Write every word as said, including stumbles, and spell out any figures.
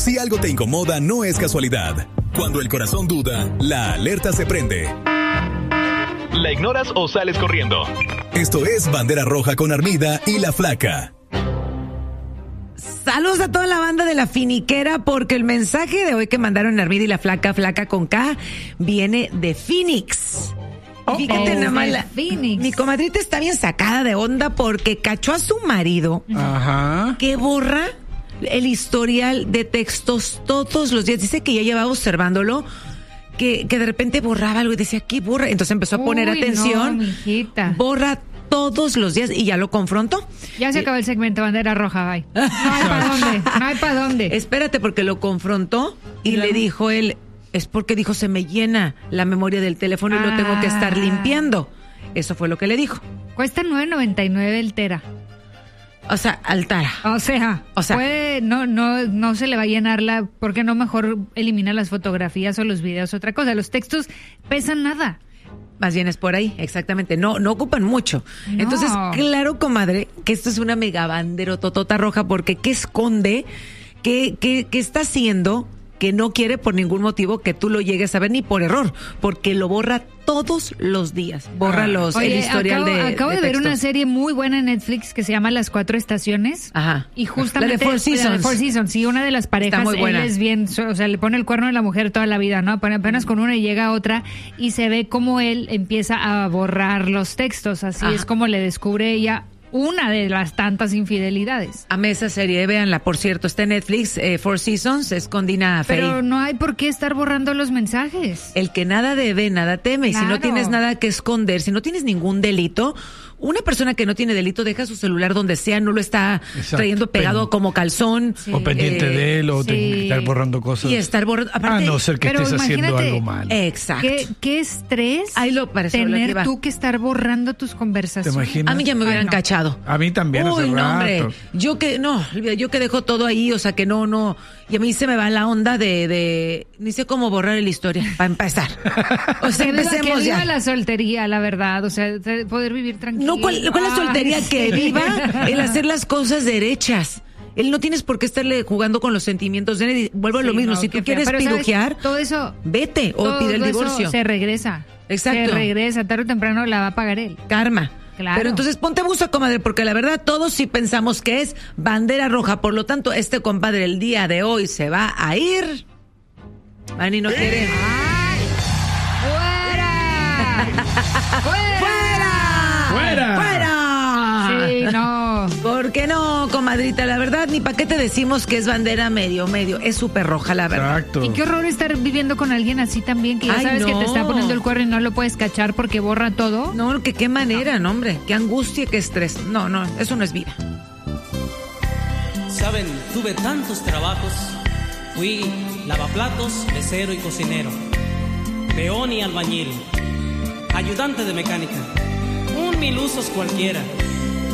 Si algo te incomoda, no es casualidad. Cuando el corazón duda, la alerta se prende. ¿La ignoras o sales corriendo? Esto es Bandera Roja con Armida y La Flaca. Saludos a toda la banda de La Finiquera, porque el mensaje de hoy que mandaron Armida y La Flaca, Flaca con K, viene de Phoenix. Oh, Fíjate oh, nada más, la, mi comadrita está bien sacada de onda porque cachó a su marido. Ajá. Que borra el historial de textos todos los días. Dice que ya llevaba observándolo, que, que de repente borraba algo y decía, ¿qué borra? Entonces empezó a poner Uy, atención. No, mijita. Borra todos los días y ya lo confrontó. Ya se acabó el segmento, Bandera Roja, bye. No hay para dónde, no hay para dónde. Espérate, porque lo confrontó y claro. le dijo él, es porque dijo, se me llena la memoria del teléfono y ah. lo tengo que estar limpiando. Eso fue lo que le dijo. Cuesta nueve noventa y nueve el tera. O sea, altara. O sea, o sea puede, no, no, no se le va a llenar la, ¿por qué no mejor elimina las fotografías o los videos? Otra cosa, los textos pesan nada. Más bien es por ahí, exactamente. No, no ocupan mucho. No. Entonces, claro, comadre, que esto es una mega banderototota roja, porque ¿qué esconde? ¿Qué, qué, qué está haciendo? Que no quiere por ningún motivo que tú lo llegues a ver, ni por error, porque lo borra todos los días. Borra los, Oye, el historial acabo, de Acabo de, de ver textos. Una serie muy buena en Netflix que se llama Las Cuatro Estaciones. Ajá. Y justamente... La de Four Seasons. La de Four Seasons, sí, una de las parejas, está muy buena. Él es bien, o sea, le pone el cuerno a la mujer toda la vida, ¿no? Apenas con una y llega otra y se ve cómo él empieza a borrar los textos. Así Ajá. es como le descubre ella una de las tantas infidelidades. Amé esa serie, véanla, por cierto, está en Netflix, eh, Four Seasons, es con Dina Fey. Pero no hay por qué estar borrando los mensajes. El que nada debe, nada teme, claro. Y si no tienes nada que esconder, si no tienes ningún delito, una persona que no tiene delito deja su celular donde sea, no lo está Exacto. trayendo pegado Pen- como calzón. Sí. O pendiente eh, de él, o sí. estar borrando cosas. Y estar borrando, aparte, a no ser que estés haciendo algo mal. Exacto. ¿Qué, qué estrés Ahí lo parece, tener lo que tú que estar borrando tus conversaciones? ¿Te imaginas? A mí ya me hubieran Ay, no. cachado. A mí también. Uy, hace no, rato. hombre. Yo que, no, yo que dejo todo ahí, o sea que no, no. Y a mí se me va la onda de, de ni sé cómo borrar la historia, para empezar. O sea, que empecemos viva, que ya. viva la soltería, la verdad, o sea, poder vivir tranquilo. No, ¿cuál, cuál es la soltería? Ay, que sí. viva el hacer las cosas derechas. Él no tienes por qué estarle jugando con los sentimientos de él. Vuelvo sí, a lo mismo, no, si tú quieres fea. pidujear, ¿sabes? Todo eso, vete o todo pide el divorcio. Eso se regresa. Exacto. Se regresa, tarde o temprano la va a pagar él. Karma. Claro. Pero entonces ponte buzo, comadre, porque la verdad todos sí pensamos que es bandera roja. Por lo tanto, este compadre el día de hoy se va a ir. Manny no quiere. ¡Ay! ¡Fuera! ¡Fuera! ¡Fuera! ¡Fuera! Sí, no. ¿Por qué no, comadrita? La verdad, ni para qué te decimos que es bandera medio, medio. Es súper roja, la verdad. Exacto. Y qué horror estar viviendo con alguien así también, que ya Ay, sabes no. que te está poniendo el cuerno y no lo puedes cachar porque borra todo. No, que qué manera, no, hombre. Qué angustia, qué estrés. No, no, eso no es vida. Saben, tuve tantos trabajos. Fui lavaplatos, mesero y cocinero, peón y albañil, ayudante de mecánica, un mil usos cualquiera.